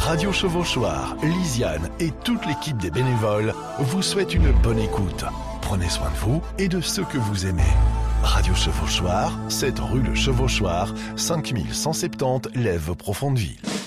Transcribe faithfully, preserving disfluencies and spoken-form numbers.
Radio Chevauchoir, Lisiane et toute l'équipe des bénévoles vous souhaitent une bonne écoute. Prenez soin de vous et de ceux que vous aimez. Radio Chevauchoir, sept rue Le Chevauchoir, cinq mille cent soixante-dix Lèves Profondeville.